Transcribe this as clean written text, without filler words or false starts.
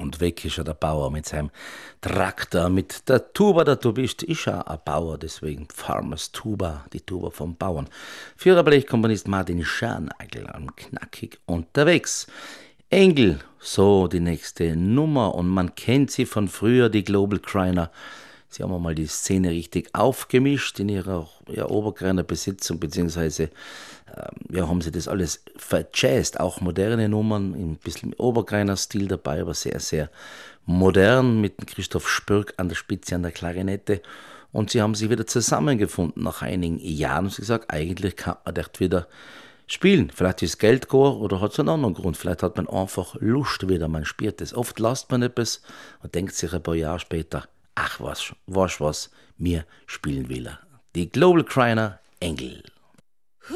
und weg ist ja der Bauer mit seinem Traktor, mit der Tuba, der du bist, ist ja ein Bauer, deswegen Farmers Tuba, die Tuba vom Bauern. Führerblechkomponist Martin Scharnagel, knackig unterwegs. Engel, so die nächste Nummer und man kennt sie von früher, die Global Criner. Sie haben einmal die Szene richtig aufgemischt in ihrer Oberkreiner Besetzung, beziehungsweise haben sie das alles verjazzt, auch moderne Nummern, ein bisschen Oberkreiner Stil dabei, aber sehr, sehr modern mit Christoph Spürk an der Spitze an der Klarinette. Und sie haben sich wieder zusammengefunden nach einigen Jahren und sie gesagt, eigentlich kann man dort wieder spielen. Vielleicht ist Geld gar oder hat es einen anderen Grund. Vielleicht hat man einfach Lust wieder, man spielt es. Oft lasst man etwas und denkt sich ein paar Jahre später, ach was, mir spielen will er. Die Global Criner Engel.